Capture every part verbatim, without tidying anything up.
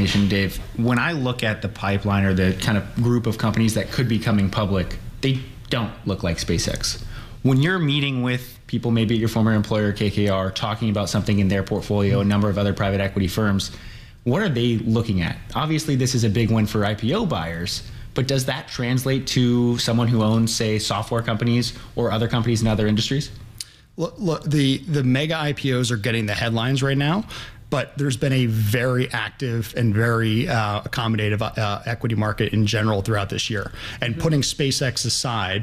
conversation, Dave. When I look at the pipeline or the kind of group of companies that could be coming public, they don't look like SpaceX. When you're meeting with people, maybe at your former employer, K K R, talking about something in their portfolio, a number of other private equity firms, what are they looking at? Obviously, this is a big one for I P O buyers, but does that translate to someone who owns, say, software companies or other companies in other industries? Look, look the, the mega I P Os are getting the headlines right now, but there's been a very active and very uh, accommodative uh, equity market in general throughout this year. And mm-hmm. putting SpaceX aside,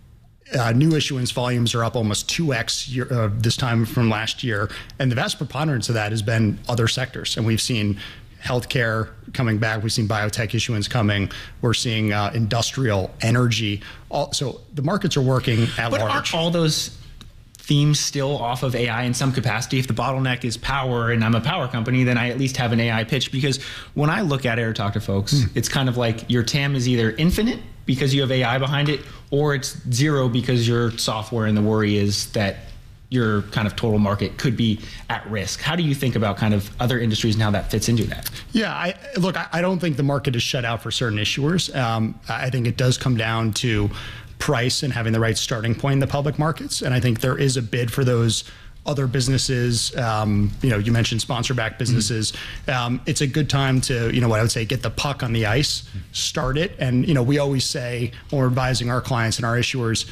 uh, new issuance volumes are up almost two X year, uh, this time from last year. And the vast preponderance of that has been other sectors. And we've seen healthcare coming back. We've seen biotech issuance coming. We're seeing uh, industrial, energy. All, so the markets are working at but large. But are all those themes still off of A I in some capacity? If the bottleneck is power and I'm a power company, then I at least have an A I pitch. Because when I look at it or talk to folks, mm. it's kind of like your T A M is either infinite because you have A I behind it, or it's zero because your software, and the worry is that your kind of total market could be at risk. How do you think about kind of other industries and how that fits into that? Yeah, I, look, I don't think the market is shut out for certain issuers. Um, I think it does come down to price and having the right starting point in the public markets. And I think there is a bid for those other businesses. Um, you know, you mentioned sponsor-backed businesses. Mm-hmm. Um, it's a good time to, you know, what I would say, get the puck on the ice, start it. And, you know, we always say when we're advising our clients and our issuers,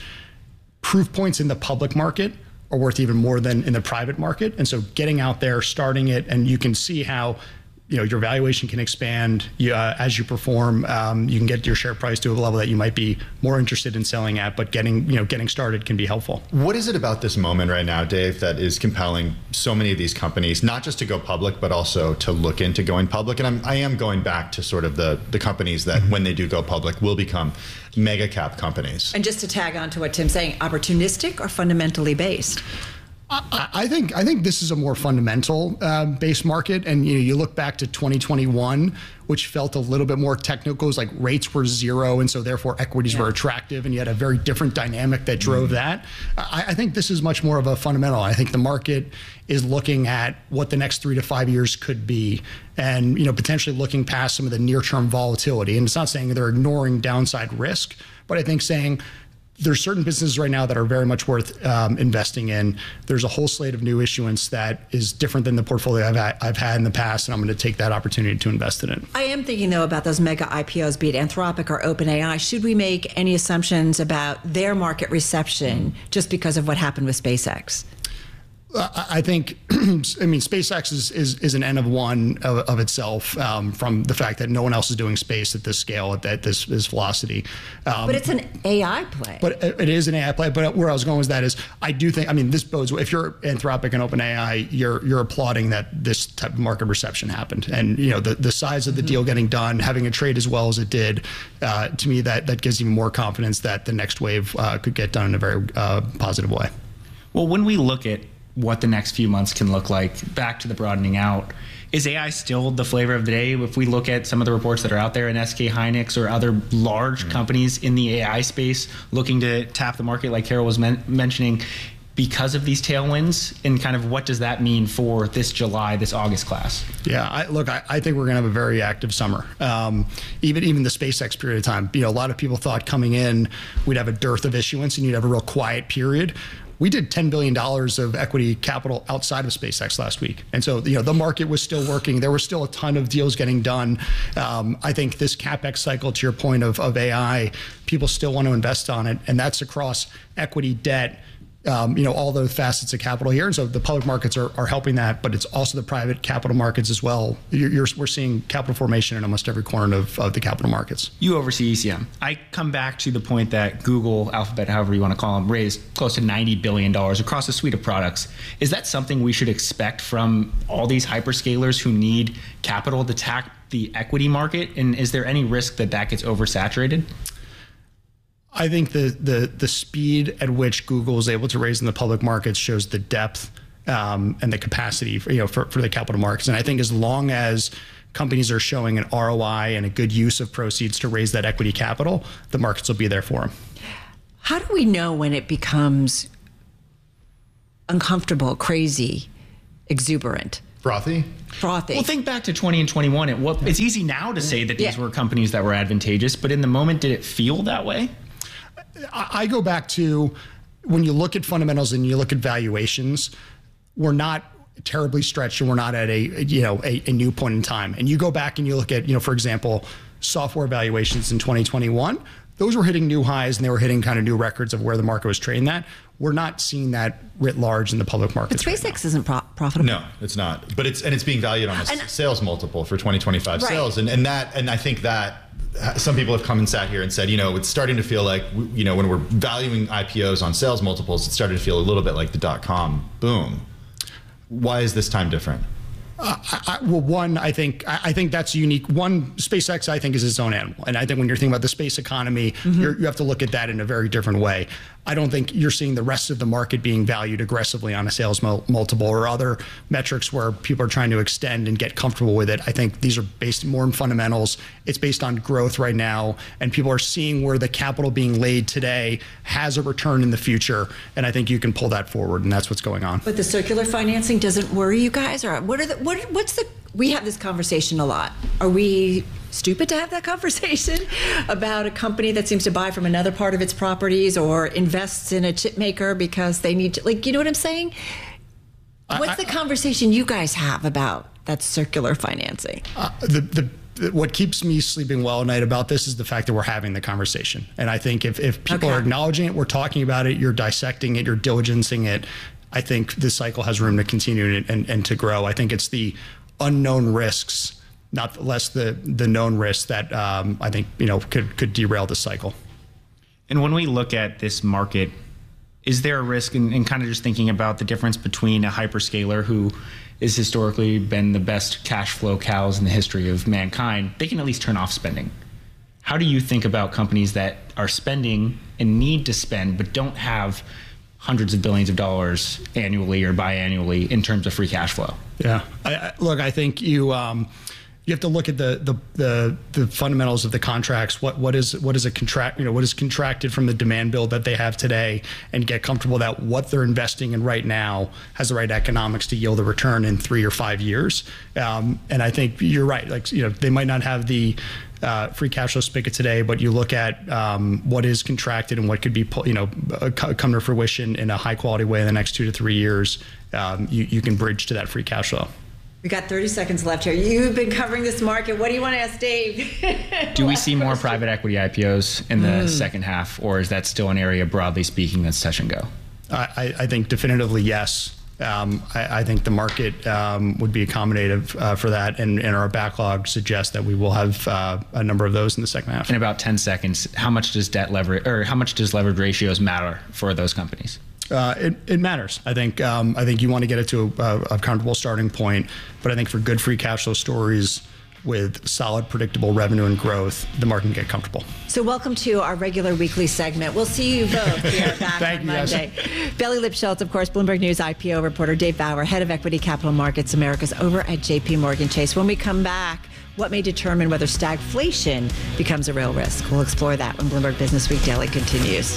proof points in the public market are worth even more than in the private market. And so getting out there, starting it, and you can see how, you know, your valuation can expand you, uh, as you perform. Um, you can get your share price to a level that you might be more interested in selling at, but getting, you know, getting started can be helpful. What is it about this moment right now, Dave, that is compelling so many of these companies, not just to go public, but also to look into going public? And I'm, I am going back to sort of the, the companies that, mm-hmm. when they do go public, will become mega cap companies. And just to tag on to what Tim's saying, opportunistic or fundamentally based? I, I think I think this is a more fundamental uh, based market, and you know, you look back to twenty twenty-one, which felt a little bit more technical. It was like rates were zero, and so therefore equities yeah. were attractive, and you had a very different dynamic that drove mm. that. I, I think this is much more of a fundamental. I think the market is looking at what the next three to five years could be, and you know, potentially looking past some of the near-term volatility. And it's not saying they're ignoring downside risk, but I think saying there's certain businesses right now that are very much worth um, investing in. There's a whole slate of new issuance that is different than the portfolio I've had, I've had in the past, and I'm going to take that opportunity to invest in it. I am thinking, though, about those mega I P Os, be it Anthropic or OpenAI. Should we make any assumptions about their market reception just because of what happened with SpaceX? I think, I mean, SpaceX is, is, is an N of one of, of itself um, from the fact that no one else is doing space at this scale, at, at this, this velocity. Um, but it's an A I play. But it is an A I play. But where I was going with that is, I do think, I mean, this bodes, if you're Anthropic and OpenAI, you're you're applauding that this type of market reception happened. And, you know, the, the size of the mm-hmm. deal getting done, having it trade as well as it did, uh, to me, that, that gives even more confidence that the next wave uh, could get done in a very uh, positive way. Well, when we look at what the next few months can look like, back to the broadening out, is A I still the flavor of the day? If we look at some of the reports that are out there in S K Hynix or other large mm-hmm. companies in the A I space looking to tap the market, like Carol was men mentioning, because of these tailwinds, and kind of what does that mean for this July, this August class? Yeah, I, look, I, I think we're going to have a very active summer. Um, even even the SpaceX period of time. You know, a lot of people thought coming in we'd have a dearth of issuance and you'd have a real quiet period. We did ten billion dollars of equity capital outside of SpaceX last week. And so, you know, the market was still working. There were still a ton of deals getting done. Um, I think this CapEx cycle, to your point of, of A I, people still want to invest on it. And that's across equity, debt, Um, you know, all the facets of capital here. And so the public markets are, are helping that, but it's also the private capital markets as well. You're, you're, we're seeing capital formation in almost every corner of, of the capital markets. You oversee E C M. I come back to the point that Google, Alphabet, however you want to call them, raised close to ninety billion dollars across a suite of products. Is that something we should expect from all these hyperscalers who need capital to tap the equity market? And is there any risk that that gets oversaturated? I think the, the the speed at which Google is able to raise in the public markets shows the depth um, and the capacity for, you know, for, for the capital markets. And I think as long as companies are showing an R O I and a good use of proceeds to raise that equity capital, the markets will be there for them. How do we know when it becomes uncomfortable, crazy, exuberant? Frothy? Frothy. Well, think back to twenty and twenty-one. It, what, it's easy now to say that these Yeah. were companies that were advantageous, but in the moment, did it feel that way? I, I go back to when you look at fundamentals and you look at valuations, we're not terribly stretched and we're not at a, you know, a, a new point in time. And you go back and you look at, you know, for example, software valuations in twenty twenty-one, those were hitting new highs and they were hitting kind of new records of where the market was trading that. We're not seeing that writ large in the public markets. But SpaceX right isn't pro- profitable. No, it's not. But it's and it's being valued on a And- sales multiple for twenty twenty-five Right. sales, and and that and I think that some people have come and sat here and said, you know, it's starting to feel like, you know, when we're valuing I P Os on sales multiples, it's starting to feel a little bit like the dot com boom. Why is this time different? Uh, I, I, well, one, I think I, I think that's unique. One, SpaceX, I think, is its own animal, and I think when you're thinking about the space economy, Mm-hmm. you're, you have to look at that in a very different way. I don't think you're seeing the rest of the market being valued aggressively on a sales mul- multiple or other metrics where people are trying to extend and get comfortable with it. I think these are based more on fundamentals. It's based on growth right now, and people are seeing where the capital being laid today has a return in the future, and I think you can pull that forward, and that's what's going on. But the circular financing doesn't worry you guys, or what are the what? What's the? We have this conversation a lot. Are we stupid to have that conversation about a company that seems to buy from another part of its properties or invests in a chip maker because they need to? Like, you know what I'm saying? What's the conversation you guys have about that circular financing? Uh, the, the what keeps me sleeping well at night about this is the fact that we're having the conversation. And I think if, if people Okay. are acknowledging it, we're talking about it, you're dissecting it, you're diligencing it, I think this cycle has room to continue and, and, and to grow. I think it's the unknown risks, not less the the known risks that um, I think you know could could derail the cycle. And when we look at this market, is there a risk in, in kind of just thinking about the difference between a hyperscaler who has historically been the best cash flow cows in the history of mankind? They can at least turn off spending. How do you think about companies that are spending and need to spend but don't have hundreds of billions of dollars annually or biannually in terms of free cash flow? Yeah, I, I, look, I think you um, you have to look at the, the the the fundamentals of the contracts. What what is what is a contract? You know, what is contracted from the demand build that they have today, and get comfortable that what they're investing in right now has the right economics to yield a return in three or five years. Um, and I think you're right. Like you know, they might not have the Uh, free cash flow spigot today, but you look at um, what is contracted and what could be, you know, uh, come to fruition in a high quality way in the next two to three years. Um, you, you can bridge to that free cash flow. We got thirty seconds left here. You've been covering this market. What do you want to ask Dave? Do we see more private equity I P Os in the mm. second half, or is that still an area, broadly speaking, that's touch and go? I, I think definitively yes. Um, I, I think the market um, would be accommodative uh, for that, and, and our backlog suggests that we will have uh, a number of those in the second half. In about ten seconds, how much does debt leverage, or how much does leverage ratios matter for those companies? Uh, it, it matters. I think um, I think you want to get it to a, a comfortable starting point, but I think for good free cash flow stories with solid, predictable revenue and growth, the market can get comfortable. So welcome to our regular weekly segment. We'll see you both here back Thank on you, Monday. yes. Belly Lipschultz, of course, Bloomberg News I P O reporter, Dave Bauer, head of Equity Capital Markets Americas over at J P Morgan Chase. When we come back, what may determine whether stagflation becomes a real risk? We'll explore that when Bloomberg Business Week Daily continues.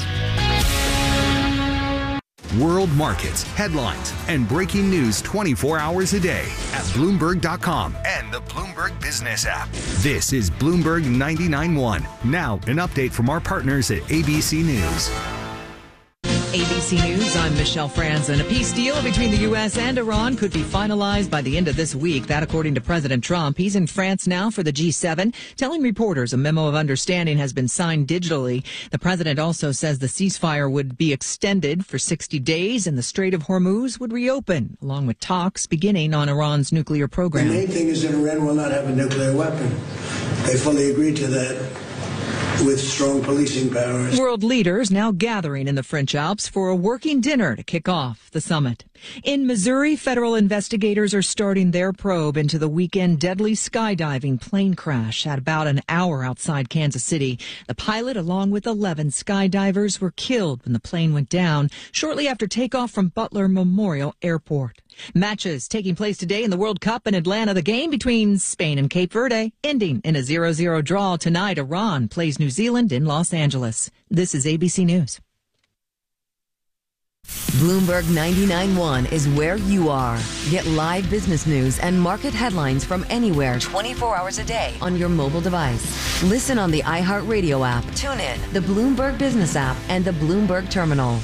World markets, headlines, and breaking news twenty-four hours a day at Bloomberg dot com and the Bloomberg Business app. This is Bloomberg ninety-nine point one. Now, an update from our partners at A B C News. A B C News, I'm Michelle Franzen. A peace deal between the U S and Iran could be finalized by the end of this week. That according to President Trump. He's in France now for the G seven, telling reporters a memo of understanding has been signed digitally. The president also says the ceasefire would be extended for sixty days and the Strait of Hormuz would reopen, along with talks beginning on Iran's nuclear program. The main thing is that Iran will not have a nuclear weapon. They fully agreed to that, with strong policing powers. World leaders now gathering in the French Alps for a working dinner to kick off the summit. In Missouri, federal investigators are starting their probe into the weekend deadly skydiving plane crash at about an hour outside Kansas City. The pilot, along with eleven skydivers, were killed when the plane went down shortly after takeoff from Butler Memorial Airport. Matches taking place today in the World Cup in Atlanta. The game between Spain and Cape Verde ending in a zero zero draw tonight. Iran plays New Zealand in Los Angeles. This is A B C News. Bloomberg ninety-nine point one is where you are. Get live business news and market headlines from anywhere twenty-four hours a day on your mobile device. Listen on the iHeartRadio app, tune in, the Bloomberg Business app, and the Bloomberg Terminal.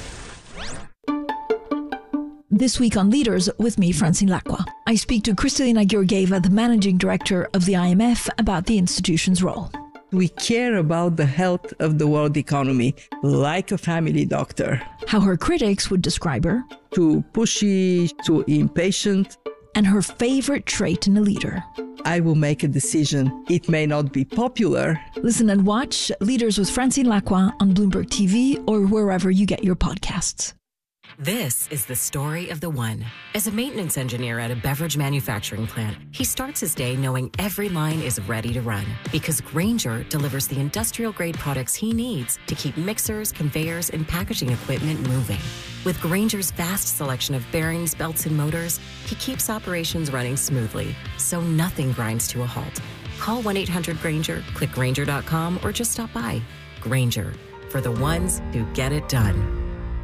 This week on Leaders, with me, Francine Lacqua. I speak to Kristalina Georgieva, the managing director of the I M F, about the institution's role. We care about the health of the world economy like a family doctor. How her critics would describe her. Too pushy, too impatient. And her favorite trait in a leader. I will make a decision. It may not be popular. Listen and watch Leaders with Francine Lacqua on Bloomberg T V or wherever you get your podcasts. This is the story of the one. As a maintenance engineer at a beverage manufacturing plant, he starts his day knowing every line is ready to run because Grainger delivers the industrial-grade products he needs to keep mixers, conveyors, and packaging equipment moving. With Grainger's vast selection of bearings, belts, and motors, he keeps operations running smoothly, so nothing grinds to a halt. Call one eight hundred Grainger, click Grainger dot com, or just stop by. Grainger, for the ones who get it done.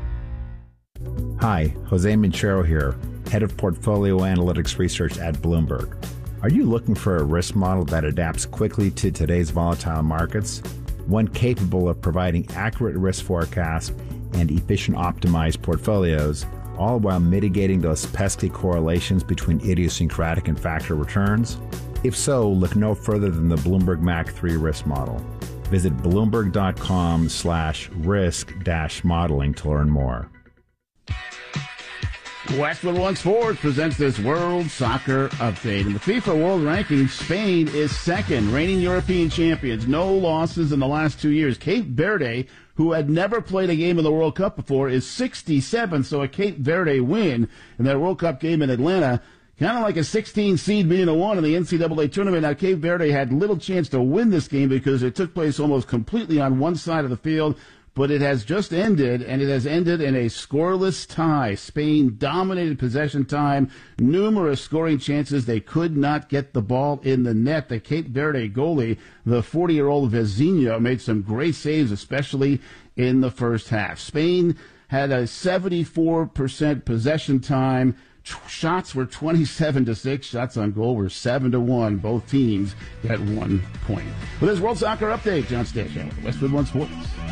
Hi, Jose Minchero here, Head of Portfolio Analytics Research at Bloomberg. Are you looking for a risk model that adapts quickly to today's volatile markets? One capable of providing accurate risk forecasts and efficient optimized portfolios, all while mitigating those pesky correlations between idiosyncratic and factor returns? If so, look no further than the Bloomberg M A C three risk model. Visit bloomberg.com slash risk dash modeling to learn more. Westwood One Sports presents this World Soccer Update. In the FIFA World Rankings, Spain is second, reigning European champions. No losses in the last two years. Cape Verde, who had never played a game in the World Cup before, is sixty-seven, so a Cape Verde win in that World Cup game in Atlanta. Kind of like a sixteen seed beating a one in the N C double A tournament. Now, Cape Verde had little chance to win this game because it took place almost completely on one side of the field. But it has just ended, and it has ended in a scoreless tie. Spain dominated possession time, numerous scoring chances. They could not get the ball in the net. The Cape Verde goalie, the forty-year-old Vezinho, made some great saves, especially in the first half. Spain had a seventy-four percent possession time. Shots were twenty-seven to six. Shots on goal were seven to one. Both teams got one point. With this World Soccer Update, John Stashow, Westwood One Sports.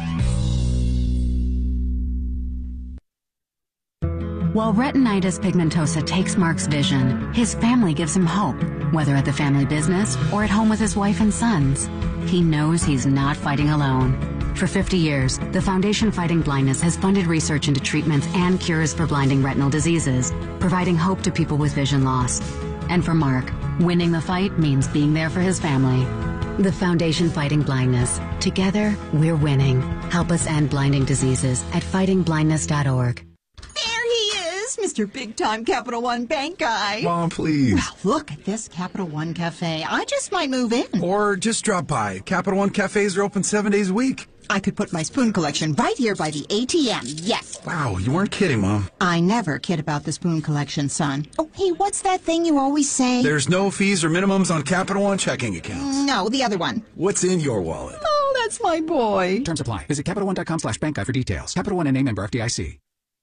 While retinitis pigmentosa takes Mark's vision, his family gives him hope, whether at the family business or at home with his wife and sons. He knows he's not fighting alone. For fifty years, the Foundation Fighting Blindness has funded research into treatments and cures for blinding retinal diseases, providing hope to people with vision loss. And for Mark, winning the fight means being there for his family. The Foundation Fighting Blindness. Together, we're winning. Help us end blinding diseases at fighting blindness dot org. Mister Big Time Capital One Bank guy. Mom, please. Well, look at this Capital One Cafe. I just might move in. Or just drop by. Capital One cafes are open seven days a week. I could put my spoon collection right here by the A T M. Yes. Wow, you weren't kidding, Mom. I never kid about the spoon collection, son. Oh, hey, what's that thing you always say? There's no fees or minimums on Capital One checking accounts. No, the other one. What's in your wallet? Oh, that's my boy. Terms apply. Visit Capital One dot com slash bank guide for details. Capital One N A member F D I C.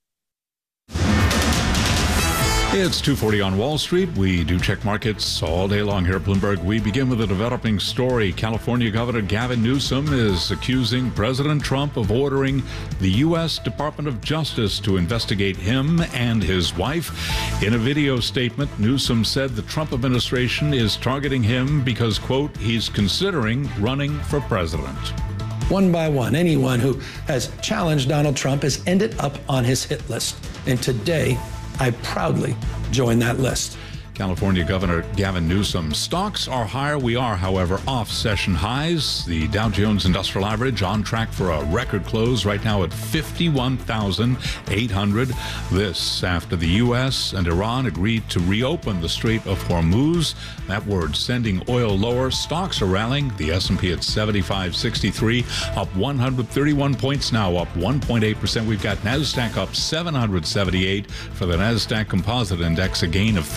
It's two forty on Wall Street. We do check markets all day long here at Bloomberg. We begin with a developing story. California Governor Gavin Newsom is accusing President Trump of ordering the U S Department of Justice to investigate him and his wife. In a video statement, Newsom said the Trump administration is targeting him because, quote, he's considering running for president. One by one, anyone who has challenged Donald Trump has ended up on his hit list. And today, I proudly join that list. California Governor Gavin Newsom. Stocks are higher. We are, however, off session highs. The Dow Jones Industrial Average on track for a record close right now at fifty-one thousand eight hundred. This after the U S and Iran agreed to reopen the Strait of Hormuz. That word sending oil lower. Stocks are rallying. The S and P at seventy-five sixty-three, up one hundred thirty-one points now, up one point eight percent. We've got NASDAQ up seven hundred seventy-eight. For the NASDAQ Composite Index, a gain of three percent.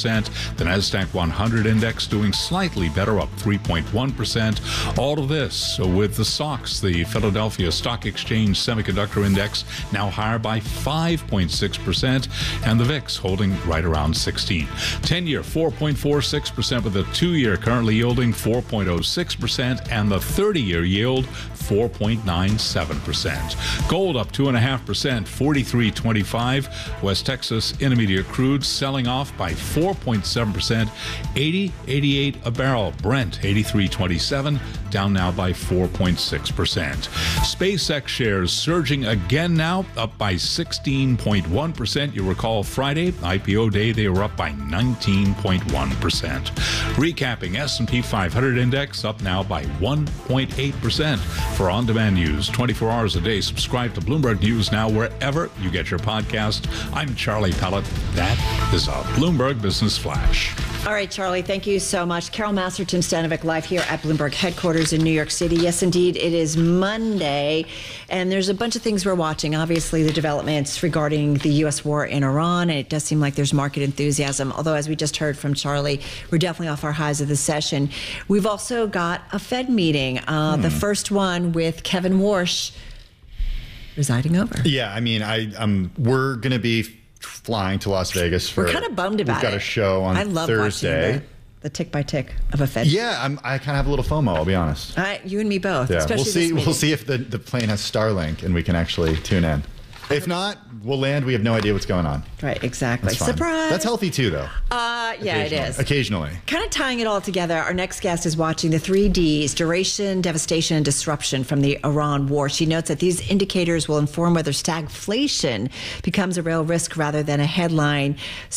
percent. The NASDAQ one hundred index doing slightly better, up three point one percent. All of this with the S O X, the Philadelphia Stock Exchange Semiconductor Index, now higher by five point six percent, and the V I X holding right around sixteen. ten-year, four point four six percent, with the two-year currently yielding four point oh six percent, and the thirty-year yield four point nine seven percent. Gold up two point five percent, forty-three twenty-five. West Texas Intermediate crude selling off by four point seven percent, eighty eighty-eight a barrel. Brent eighty-three twenty-seven, down now by four point six percent. SpaceX shares surging again now, up by sixteen point one percent. You recall Friday, I P O day, they were up by nineteen point one percent. Recapping, S and P five hundred index up now by one point eight percent. For on-demand news twenty-four hours a day, subscribe to Bloomberg News Now wherever you get your podcast. I'm Charlie Pellet. That is a Bloomberg Business Flash. All right, Charlie, thank you so much. Carol Masterton Stanovic live here at Bloomberg headquarters in New York City. Yes, indeed, it is Monday, and there's a bunch of things we're watching. Obviously, the developments regarding the U S war in Iran, and it does seem like there's market enthusiasm, although as we just heard from Charlie, we're definitely off our highs of the session. We've also got a Fed meeting, uh, hmm. the first one with Kevin Warsh presiding over. Yeah, I mean, I um, we're going to be flying to Las Vegas for. We're kind of bummed about it. We've got a show on I love Thursday. The, the tick by tick of a Fed. Yeah, I'm, I kind of have a little FOMO. I'll be honest. Uh, you and me both. Yeah, especially we'll see. This We'll see if the, the plane has Starlink and we can actually tune in. If not, we'll land. We have no idea what's going on. Right, exactly. That's Surprise. That's healthy too, though. Uh, yeah, it is. Occasionally. Kind of tying it all together, our next guest is watching the three Ds, duration, devastation, and disruption from the Iran war. She notes that these indicators will inform whether stagflation becomes a real risk rather than a headline.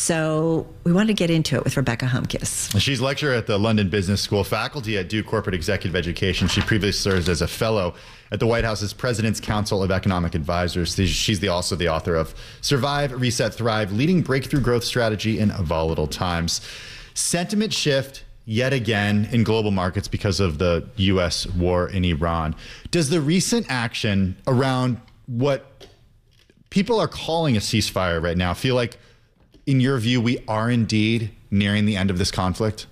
So we want to get into it with Rebecca Humkes. She's lecturer at the London Business School, faculty at Duke Corporate Executive Education. She previously served as a fellow at the White House's President's Council of Economic Advisors. She's the, also the author of Survive, Reset, Thrive, Leading Breakthrough Growth Strategy in Volatile Times. Sentiment shift yet again in global markets because of the U S war in Iran. Does the recent action around what people are calling a ceasefire right now feel like, in your view, we are indeed nearing the end of this conflict?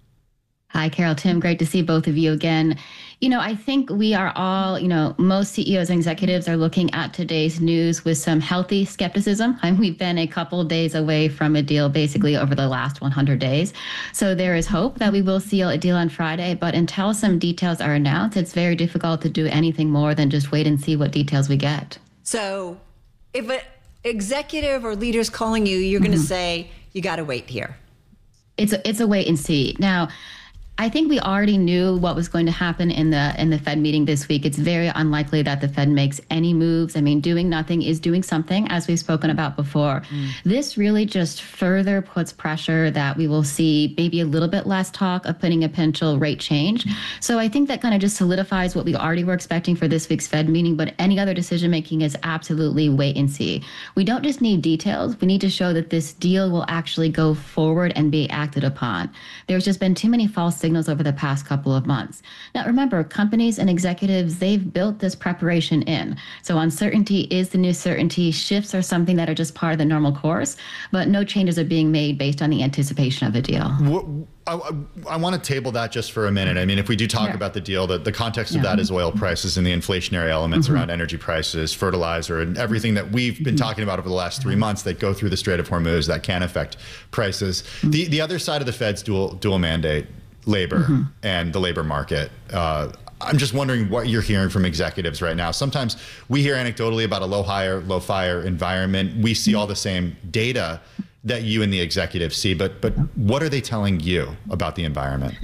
Hi, Carol, Tim. Great to see both of you again. You know, I think we are all, you know, most C E Os and executives are looking at today's news with some healthy skepticism. I mean, we've been a couple of days away from a deal basically over the last one hundred days. So there is hope that we will seal a deal on Friday. But until some details are announced, it's very difficult to do anything more than just wait and see what details we get. So if an executive or leader's calling you, you're mm-hmm. going to say, you got to wait here. It's a, it's a wait and see. Now, I think we already knew what was going to happen in the in the Fed meeting this week. It's very unlikely that the Fed makes any moves. I mean, doing nothing is doing something, as we've spoken about before. Mm. This really just further puts pressure that we will see maybe a little bit less talk of putting a potential rate change. So I think that kind of just solidifies what we already were expecting for this week's Fed meeting. But any other decision making is absolutely wait and see. We don't just need details. We need to show that this deal will actually go forward and be acted upon. There's just been too many false signals over the past couple of months. Now, remember, companies and executives, they've built this preparation in. So uncertainty is the new certainty. Shifts are something that are just part of the normal course, but no changes are being made based on the anticipation of a deal. What, I, I, I want to table that just for a minute. I mean, if we do talk yeah. about the deal, the, the context of yeah. that is oil prices and the inflationary elements mm-hmm. around energy prices, fertilizer, and everything that we've been talking about over the last three months that go through the Strait of Hormuz that can affect prices. Mm-hmm. The the other side of the Fed's dual dual mandate, labor mm-hmm. and the labor market. Uh, I'm just wondering what you're hearing from executives right now. Sometimes we hear anecdotally about a low hire, low fire environment. We see all the same data that you and the executives see, but but what are they telling you about the environment?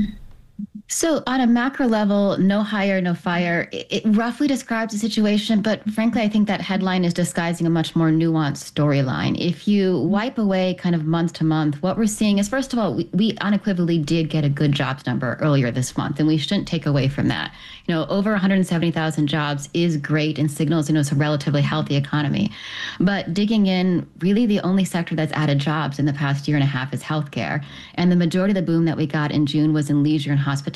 So on a macro level, no hire, no fire, it, it roughly describes the situation. But frankly, I think that headline is disguising a much more nuanced storyline. If you wipe away kind of month to month, what we're seeing is, first of all, we, we unequivocally did get a good jobs number earlier this month, and we shouldn't take away from that. You know, over one hundred seventy thousand jobs is great and signals, you know, it's a relatively healthy economy. But digging in, really the only sector that's added jobs in the past year and a half is healthcare. And the majority of the boom that we got in June was in leisure and hospitality.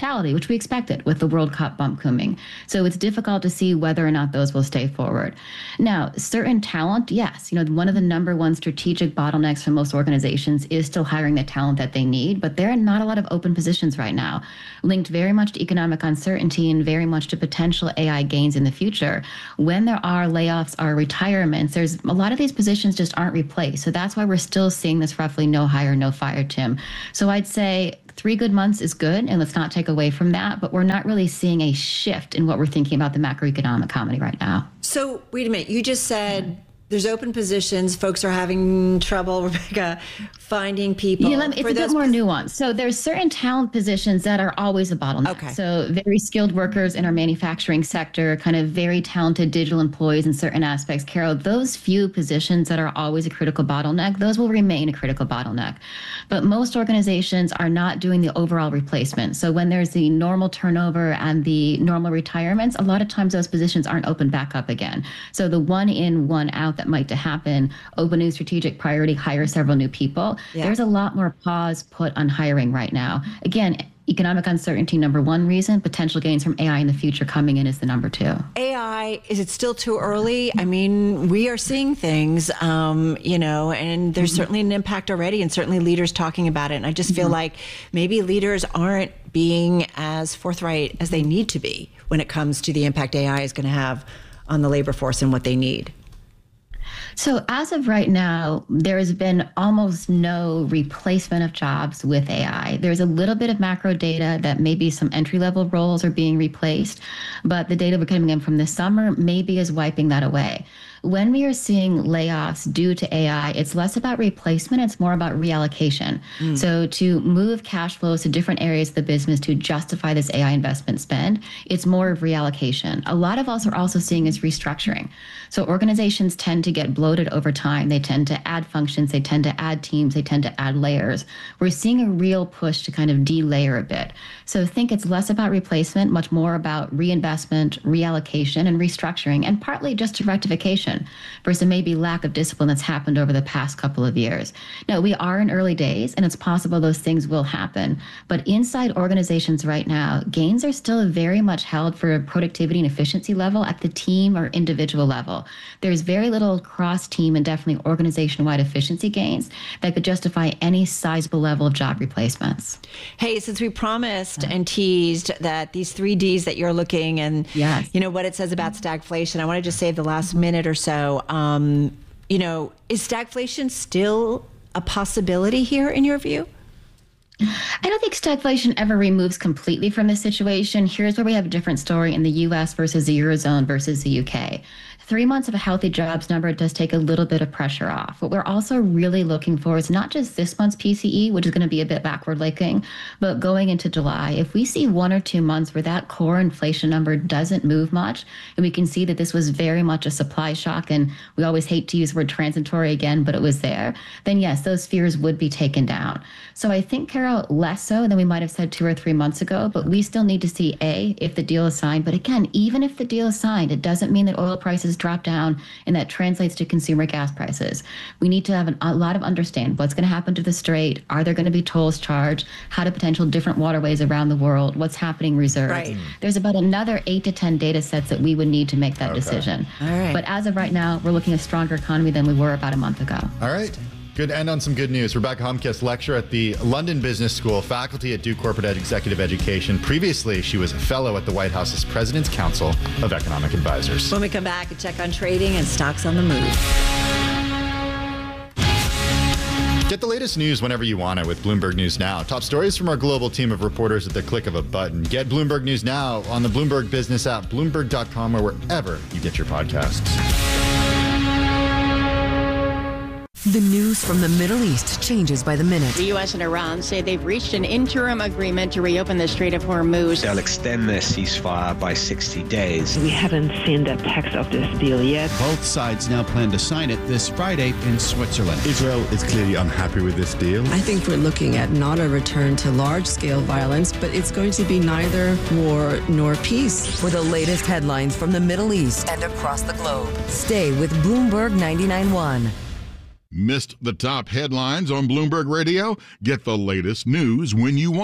hospitality, which we expected with the World Cup bump coming. So it's difficult to see whether or not those will stay forward. Now, certain talent, yes. You know, one of the number one strategic bottlenecks for most organizations is still hiring the talent that they need, but there are not a lot of open positions right now, linked very much to economic uncertainty and very much to potential A I gains in the future. When there are layoffs or retirements, there's a lot of these positions just aren't replaced. So that's why we're still seeing this roughly no hire, no fire, Tim. So I'd say three good months is good, and let's not take away from that, but we're not really seeing a shift in what we're thinking about the macroeconomic comedy right now. So wait a minute, you just said there's open positions, folks are having trouble, Rebecca, finding people. Yeah, it's a bit more nuanced. So there's certain talent positions that are always a bottleneck. Okay. So very skilled workers in our manufacturing sector, kind of very talented digital employees in certain aspects. Carol, those few positions that are always a critical bottleneck, those will remain a critical bottleneck. But most organizations are not doing the overall replacement. So when there's the normal turnover and the normal retirements, a lot of times those positions aren't opened back up again. So the one in, one out that might to happen, open new strategic priority, hire several new people. Yeah. There's a lot more pause put on hiring right now. Again, economic uncertainty, number one reason. Potential gains from A I in the future coming in is the number two. A I, is it still too early? I mean, we are seeing things, um, you know, and there's mm-hmm. certainly an impact already, and certainly leaders talking about it. And I just feel mm-hmm. like maybe leaders aren't being as forthright as they need to be when it comes to the impact A I is going to have on the labor force and what they need. So as of right now, there has been almost no replacement of jobs with A I. There's a little bit of macro data that maybe some entry-level roles are being replaced, but the data we're coming in from this summer maybe is wiping that away. When we are seeing layoffs due to A I, it's less about replacement, it's more about reallocation. Mm. So to move cash flows to different areas of the business to justify this A I investment spend, it's more of reallocation. A lot of us are also seeing is restructuring. So organizations tend to get bloated over time. They tend to add functions, they tend to add teams, they tend to add layers. We're seeing a real push to kind of delayer a bit. So I think it's less about replacement, much more about reinvestment, reallocation, and restructuring, and partly just a rectification versus maybe lack of discipline that's happened over the past couple of years. Now, we are in early days, and it's possible those things will happen. But inside organizations right now, gains are still very much held for productivity and efficiency level at the team or individual level. There's very little cross-team and definitely organization-wide efficiency gains that could justify any sizable level of job replacements. Hey, since we promised and teased that these three Ds that you're looking and yes. you know what it says about stagflation, I want to just save the last minute or so. Um, you know, is stagflation still a possibility here in your view? I don't think stagflation ever removes completely from the situation. Here's where we have a different story in the U S versus the Eurozone versus the U K. Three months of a healthy jobs number does take a little bit of pressure off. What we're also really looking for is not just this month's P C E, which is going to be a bit backward-looking, but going into July. If we see one or two months where that core inflation number doesn't move much, and we can see that this was very much a supply shock, and we always hate to use the word transitory again, but it was there, then yes, those fears would be taken down. So I think, Carol, less so than we might have said two or three months ago, but we still need to see, A, if the deal is signed. But again, even if the deal is signed, it doesn't mean that oil prices drop down and that translates to consumer gas prices. We need to have an, a lot of understanding what's going to happen to the strait. Are there going to be tolls charged? How do potential different waterways around the world? What's happening reserves? Right. There's about another eight to ten data sets that we would need to make that okay. decision. All right. But as of right now, we're looking at a stronger economy than we were about a month ago. All right. Good to end on some good news. Rebecca Humkes, lecturer at the London Business School, faculty at Duke Corporate Executive Education. Previously, she was a fellow at the White House's President's Council of Economic Advisors. When we come back, a check on trading and stocks on the move. Get the latest news whenever you want it with Bloomberg News Now. Top stories from our global team of reporters at the click of a button. Get Bloomberg News Now on the Bloomberg Business app, Bloomberg dot com, or wherever you get your podcasts. The news from the Middle East changes by the minute. The U S and Iran say they've reached an interim agreement to reopen the Strait of Hormuz. They'll extend their ceasefire by sixty days. We haven't seen the text of this deal yet. Both sides now plan to sign it this Friday in Switzerland. Israel is clearly unhappy with this deal. I think we're looking at not a return to large-scale violence, but it's going to be neither war nor peace. For the latest headlines from the Middle East and across the globe, stay with Bloomberg ninety-nine point one. Missed the top headlines on Bloomberg Radio? Get the latest news when you want it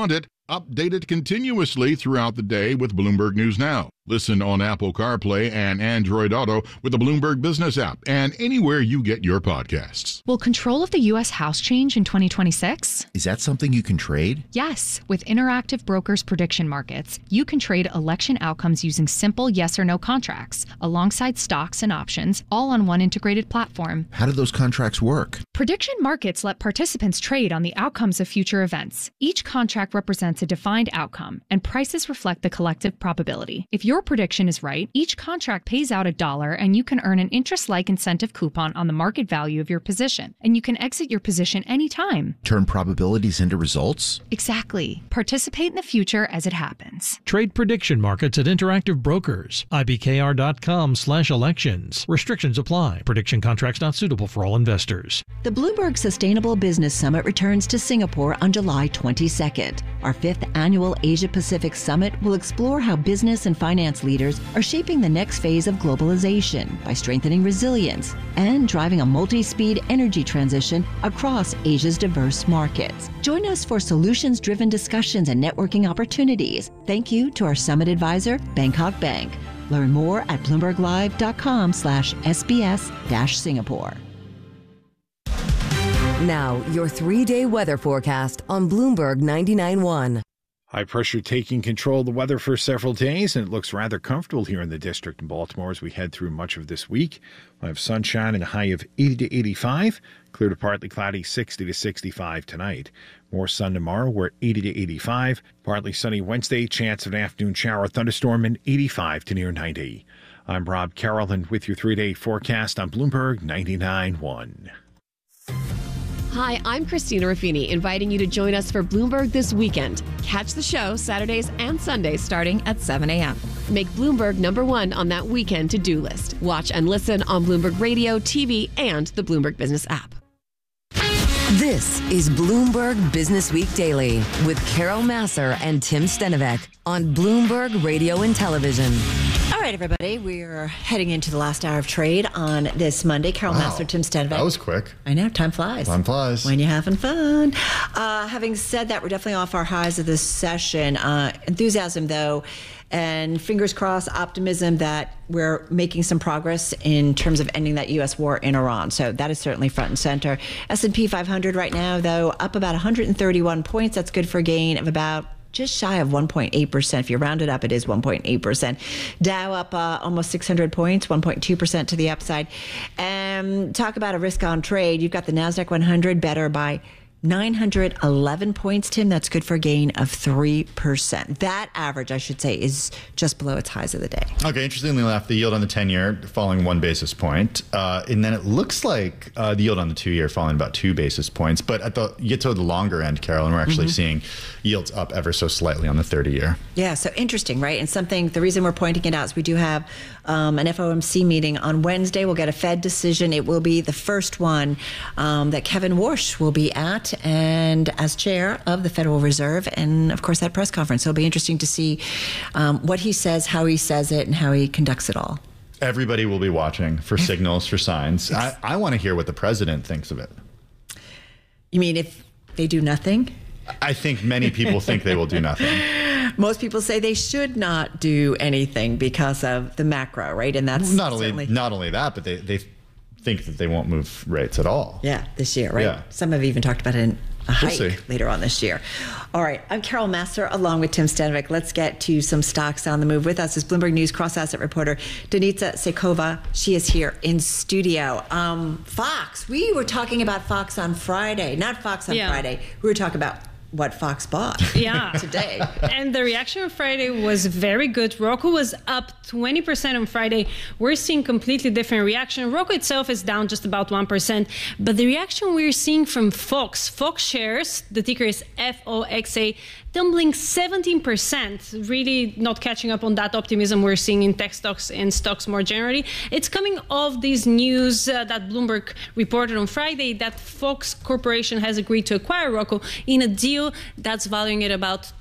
Updated continuously throughout the day with Bloomberg News Now. Listen on Apple CarPlay and Android Auto with the Bloomberg Business app and anywhere you get your podcasts. Will control of the U S House change in twenty twenty-six? Is that something you can trade? Yes. With Interactive Brokers Prediction Markets, you can trade election outcomes using simple yes or no contracts, alongside stocks and options, all on one integrated platform. How do those contracts work? Prediction markets let participants trade on the outcomes of future events. Each contract represents a defined outcome, and prices reflect the collective probability. If your prediction is right, each contract pays out a dollar, and you can earn an interest-like incentive coupon on the market value of your position, and you can exit your position anytime. Turn probabilities into results? Exactly. Participate in the future as it happens. Trade prediction markets at Interactive Brokers. I B K R dot com slash elections. Restrictions apply. Prediction contracts not suitable for all investors. The Bloomberg Sustainable Business Summit returns to Singapore on July twenty-second. Our fifth annual Asia-Pacific Summit will explore how business and finance leaders are shaping the next phase of globalization by strengthening resilience and driving a multi-speed energy transition across Asia's diverse markets. Join us for solutions-driven discussions and networking opportunities. Thank you to our summit advisor, Bangkok Bank. Learn more at bloomberglive.com slash SBS dash Singapore. Now, your three-day weather forecast on Bloomberg ninety-nine point one. High pressure taking control of the weather for several days, and it looks rather comfortable here in the district in Baltimore as we head through much of this week. We'll have sunshine and a high of eighty to eighty-five, clear to partly cloudy sixty to sixty-five tonight. More sun tomorrow, we're at eighty to eighty-five, partly sunny Wednesday, chance of an afternoon shower thunderstorm, and eighty-five to near ninety. I'm Rob Carroll, and with your three-day forecast on Bloomberg ninety-nine point one. Hi, I'm Christina Ruffini, inviting you to join us for Bloomberg This Weekend. Catch the show Saturdays and Sundays starting at seven a.m. Make Bloomberg number one on that weekend to-do list. Watch and listen on Bloomberg Radio, T V, and the Bloomberg Business app. This is Bloomberg Business Week Daily with Carol Massar and Tim Stenovec on Bloomberg Radio and Television. All right, everybody, we're heading into the last hour of trade on this Monday. Carol wow. Massar, Tim Stenovec. That was quick. I know, time flies. Time flies. When you're having fun. Uh, having said that, we're definitely off our highs of this session. Uh, enthusiasm, though, and fingers crossed, optimism that we're making some progress in terms of ending that U S war in Iran. So that is certainly front and center. S and P five hundred right now, though, up about one hundred thirty-one points. That's good for a gain of about just shy of one point eight percent. If you round it up, it is one point eight percent. Dow up uh, almost six hundred points, one point two percent to the upside. And talk about a risk on trade. You've got the NASDAQ one hundred better by nine hundred eleven points, Tim. That's good for a gain of three percent. That average, I should say, is just below its highs of the day. Okay, interestingly enough, the yield on the ten-year falling one basis point. Uh, and then it looks like uh, the yield on the two-year falling about two basis points. But at the you get to the longer end, Carol, and we're actually mm-hmm. seeing yields up ever so slightly on the thirty-year. Yeah, so interesting, right? And something, the reason we're pointing it out is we do have um, an F O M C meeting on Wednesday. We'll get a Fed decision. It will be the first one um, that Kevin Warsh will be at, and as chair of the Federal Reserve, and of course that press conference. So it'll be interesting to see um, what he says, how he says it, and how he conducts it all. Everybody will be watching for signals, for signs. I, I want to hear what the president thinks of it. You mean if they do nothing? I think many people think they will do nothing. Most people say they should not do anything because of the macro, right? And that's not only certainly... not only that, but they they think that they won't move rates at all. Yeah, this year, right? Yeah. Some have even talked about it in a hike we'll later on this year. All right, I'm Carol Massar along with Tim Stenovec. Let's get to some stocks on the move. With us is Bloomberg News cross-asset reporter Danica Sekova. She is here in studio. Um, Fox, we were talking about Fox on Friday, not Fox on yeah. Friday. We were talking about what Fox bought yeah. today. And the reaction on Friday was very good. Roku was up twenty percent on Friday. We're seeing completely different reaction. Roku itself is down just about one percent. But the reaction we're seeing from Fox, Fox shares, the ticker is F O X A, tumbling seventeen percent, really not catching up on that optimism we're seeing in tech stocks and stocks more generally. It's coming off this news uh, that Bloomberg reported on Friday that Fox Corporation has agreed to acquire Roku in a deal that's valuing it about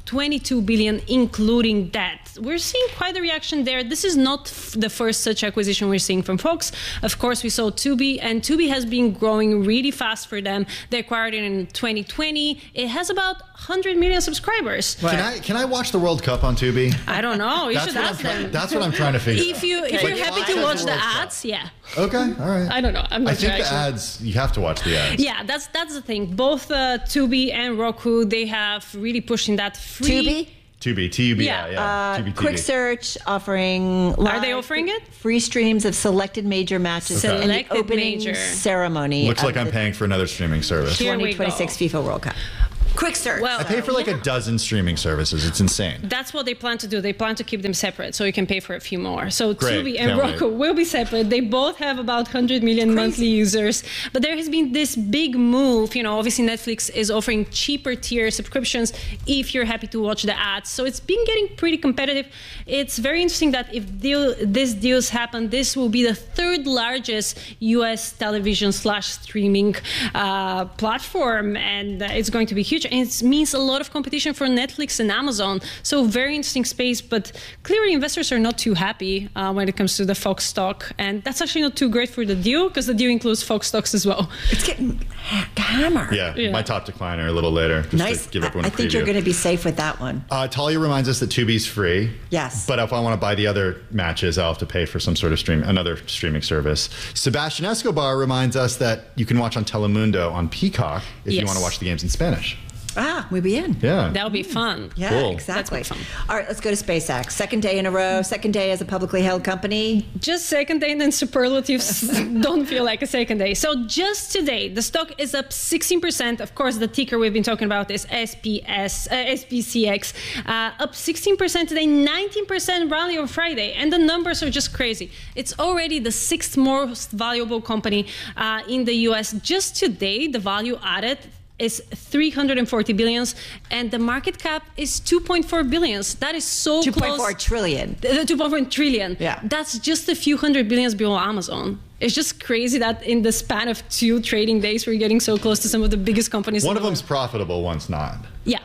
twenty-two billion, including debt. We're seeing quite a reaction there. This is not f- the first such acquisition we're seeing from Fox. Of course, we saw Tubi, and Tubi has been growing really fast for them. They acquired it in twenty twenty. It has about one hundred million subscribers. Can I can I watch the World Cup on Tubi? I don't know. You That's should what I'm ask try- them. that's what I'm trying to figure If out. you if Okay. you're Like, happy why to does watch the the World Cup? ads, yeah. Okay, all right. I don't know. I'm not I think sure, the actually. ads, you have to watch the ads. Yeah, that's that's the thing. Both uh, Tubi and Roku, they have really pushing that free. Tubi? Tubi, T U B I, Yeah. yeah. Uh, Tubi T V. quick search offering. Are they live offering it? Free streams of selected major matches Okay. and the Selected opening major. ceremony. Looks of like I'm the paying for another streaming service. Here we twenty twenty-six FIFA World Cup. Quick search. Well, I pay for like a dozen streaming services. It's insane. That's what they plan to do. They plan to keep them separate, so you can pay for a few more. So Great, Tubi and can't Roku wait. will be separate. They both have about one hundred million monthly users. But there has been this big move. You know, obviously Netflix is offering cheaper tier subscriptions if you're happy to watch the ads. So it's been getting pretty competitive. It's very interesting that if deal, these deals happen, this will be the third largest U S television slash streaming uh, platform, and uh, it's going to be huge. And it means a lot of competition for Netflix and Amazon. So very interesting space, but clearly investors are not too happy uh, when it comes to the Fox stock. And that's actually not too great for the deal, because the deal includes Fox stocks as well. It's getting ha- hammered. Yeah, Yeah. my top decliner a little later. Just Nice. To give I, everyone I a think you're preview. going to be safe with that one. Uh, Talia reminds us that Tubi's free. Yes. But if I want to buy the other matches, I'll have to pay for some sort of stream, another streaming service. Sebastian Escobar reminds us that you can watch on Telemundo on Peacock if you Yes. want to watch the games in Spanish. Ah, we be in. Yeah. That'll be fun. Yeah, Cool. exactly. All right, let's go to SpaceX. Second day in a row, second day as a publicly held company. Just second day, and then superlatives don't feel like a second day. So just today, the stock is up sixteen percent. Of course, the ticker we've been talking about is S P S, uh, S P C X, uh, up sixteen percent today, nineteen percent rally on Friday. And the numbers are just crazy. It's already the sixth most valuable company uh, in the U S. Just today, the value added is three hundred forty billions, and the market cap is two point four billions. That is so two close. point four trillion. The two point four trillion. Yeah. That's just a few hundred billions below Amazon. It's just crazy that in the span of two trading days, we're getting so close to some of the biggest companies. One in of the them's profitable, one's not. world. Yeah.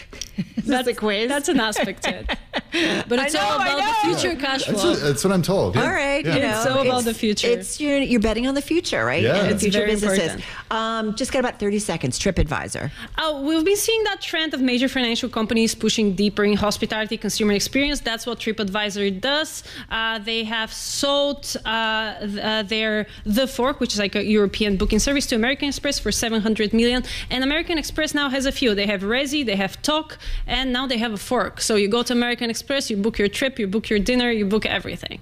That's a quiz. That's an aspect to it. But it's I know, all I about know. the future cash That's flow. what, that's what I'm told. Yeah. All right, Yeah. you know, It's so about the future. It's you're, you're betting on the future, right? Yeah. And the It's future very businesses. important. Um, just got about thirty seconds. TripAdvisor. Oh, we've been seeing that trend of major financial companies pushing deeper in hospitality consumer experience. That's what TripAdvisor does. Uh, they have sold uh, th- uh, their The Fork, which is like a European booking service, to American Express for seven hundred million. And American Express now has a few. They have Resi, they have Talk, and now they have a Fork. So you go to American Express, you book your trip, you book your dinner, you book everything.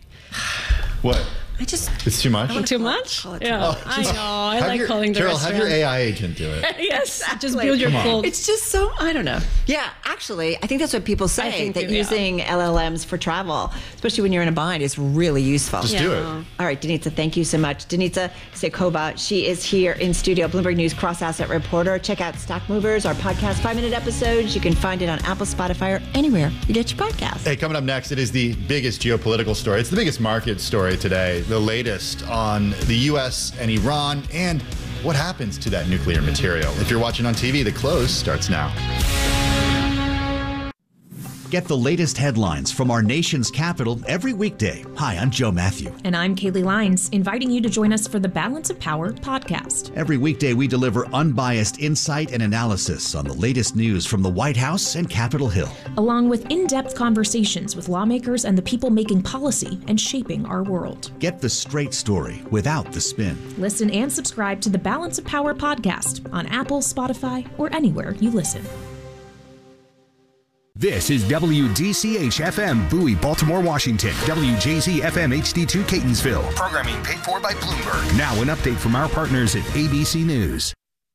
What? I just It's too much? Too much? call it Yeah, Oh, I just- know. I have like your- calling the Carol, restaurant. have your A I agent do it. Yes, just Exactly. build your Come on. clothes. It's just so, I don't know. Yeah, actually, I think that's what people I say, think that you- yeah. using L L Ms for travel, especially when you're in a bind, is really useful. Just do it. All right, Denitsa, thank you so much. Denitsa Sekova, she is here in studio, Bloomberg News cross-asset reporter. Check out Stock Movers, our podcast, five-minute episodes. You can find it on Apple, Spotify, or anywhere you get your podcasts. Hey, coming up next, it is the biggest geopolitical story. It's the biggest market story today, the latest on the U S and Iran and what happens to that nuclear material. If you're watching on T V, the close starts now. Get the latest headlines from our nation's capital every weekday. Hi, I'm Joe Matthew. And I'm Kaylee Lines, inviting you to join us for the Balance of Power podcast. Every weekday, we deliver unbiased insight and analysis on the latest news from the White House and Capitol Hill, Along with in-depth conversations with lawmakers and the people making policy and shaping our world. Get the straight story without the spin. Listen and subscribe to the Balance of Power podcast on Apple, Spotify, or anywhere you listen. This is W D C H F M Bowie, Baltimore, Washington. W J Z F M H D two Catonsville. Programming paid for by Bloomberg. Now an update from our partners at A B C News.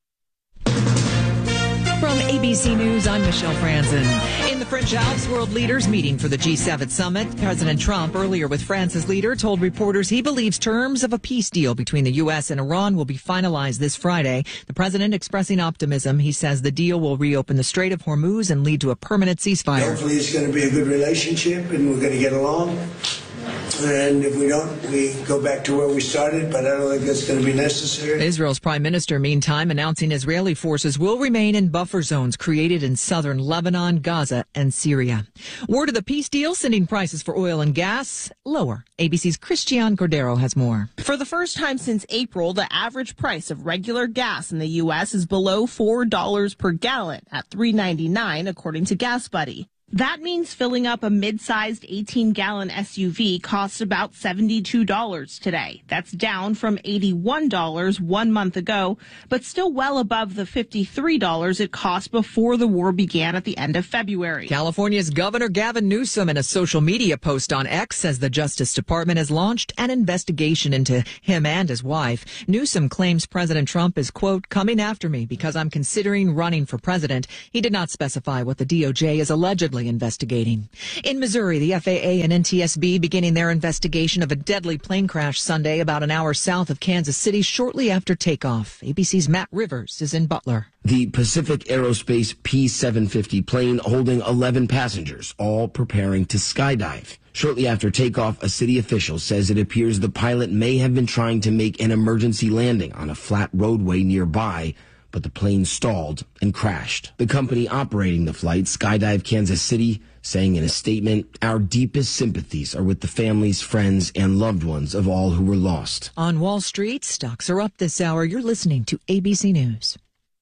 From A B C News, I'm Michelle Franzen. In the French Alps, world leaders meeting for the G seven summit. President Trump, earlier with France's leader, told reporters he believes terms of a peace deal between the U S and Iran will be finalized this Friday. The president expressing optimism. He says the deal will reopen the Strait of Hormuz and lead to a permanent ceasefire. Hopefully it's going to be a good relationship and we're going to get along. And if we don't, we go back to where we started, but I don't think that's going to be necessary. Israel's prime minister, meantime, announcing Israeli forces will remain in buffer zones created in southern Lebanon, Gaza, and Syria. Word of the peace deal sending prices for oil and gas lower. A B C's Christian Cordero has more. For the first time since April, the average price of regular gas in the U S is below four dollars per gallon at three ninety-nine, according to Gas Buddy. That means filling up a mid-sized eighteen-gallon S U V costs about seventy-two dollars today. That's down from eighty-one dollars one month ago, but still well above the fifty-three dollars it cost before the war began at the end of February. California's Governor Gavin Newsom, in a social media post on X, says the Justice Department has launched an investigation into him and his wife. Newsom claims President Trump is, quote, coming after me because I'm considering running for president. He did not specify what the D O J is allegedly investigating. In Missouri, the F A A and N T S B beginning their investigation of a deadly plane crash Sunday about an hour south of Kansas City shortly after takeoff. A B C's Matt Rivers is in Butler. The Pacific Aerospace P seven fifty plane holding eleven passengers, all preparing to skydive. Shortly after takeoff, a city official says it appears the pilot may have been trying to make an emergency landing on a flat roadway nearby, but the plane stalled and crashed. The company operating the flight, Skydive Kansas City, saying in a statement, our deepest sympathies are with the families, friends, and loved ones of all who were lost. On Wall Street, stocks are up this hour. You're listening to A B C News.